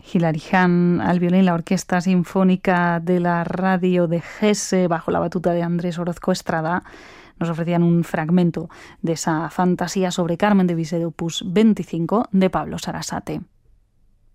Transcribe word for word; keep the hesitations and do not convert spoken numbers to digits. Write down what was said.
Hilary Hahn al violín, la Orquesta Sinfónica de la Radio de Hesse, bajo la batuta de Andrés Orozco Estrada, nos ofrecían un fragmento de esa fantasía sobre Carmen de Bizet, opus veinticinco, de Pablo Sarasate.